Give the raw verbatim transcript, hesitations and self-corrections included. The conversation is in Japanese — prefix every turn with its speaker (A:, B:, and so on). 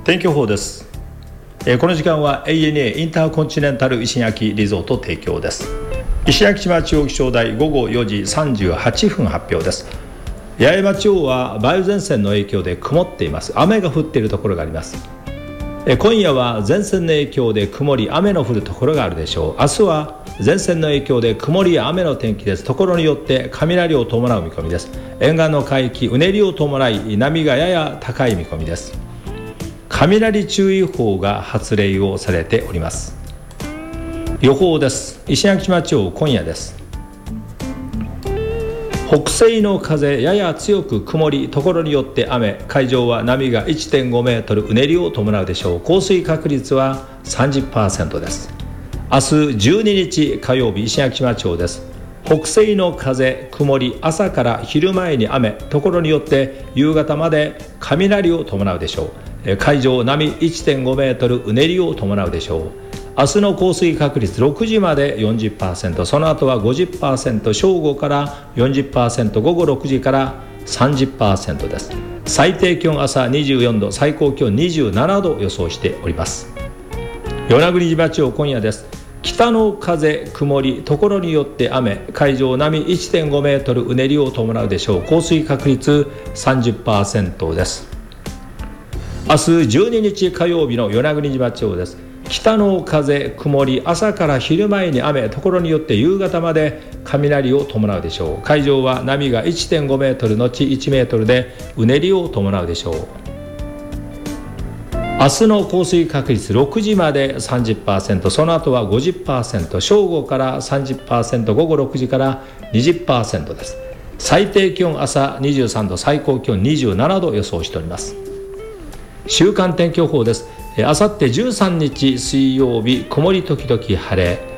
A: 天気予報です。えー、この時間は エーエヌエー インターコンチネンタル石垣リゾート提供です。石垣島中央気象台午後よじさんじゅうはっぷん発表です。八重山地方は梅雨前線の影響で曇っています。雨が降っているところがあります。えー、今夜は前線の影響で曇り雨の降るところがあるでしょう。明日は前線の影響で曇りや雨の天気です。ところによって雷を伴う見込みです。沿岸の海域うねりを伴い波がやや高い見込みです。雷注意報が発令をされております。予報です。石垣島地方今夜です。北西の風やや強く曇り、ところによって雨、海上は波が いってんごメートルうねりを伴うでしょう。降水確率は さんじゅっパーセント です。明日じゅうににち火曜日、石垣島地方です。北西の風曇り、朝から昼前に雨、ところによって夕方まで雷を伴うでしょう。海上波 いってんごメートルうねりを伴うでしょう。明日の降水確率ろくじまで よんじゅっパーセント、 その後は ごじゅっパーセント、 正午から よんじゅっパーセント、 午後ろくじから さんじゅっパーセント です。最低気温朝にじゅうよんど、最高気温にじゅうななど予想しております。与那国島地方今夜です。北の風曇り、ところによって雨、海上波 いってんごメートルうねりを伴うでしょう。降水確率 さんじゅっパーセント です。明日じゅうににち火曜日の与那国島地方です。北の風曇り、朝から昼前に雨、ところによって夕方まで雷を伴うでしょう。海上は波が いってんごメートルのちいちメートルでうねりを伴うでしょう。明日の降水確率ろくじまで さんじゅっパーセント、 その後は ごじゅっパーセント、 正午から さんじゅっパーセント、 午後ろくじから にじゅっパーセント です。最低気温朝にじゅうさんど、最高気温にじゅうななど予想しております。週間天気予報です。あさってじゅうさんにち水曜日、曇り時々晴れ、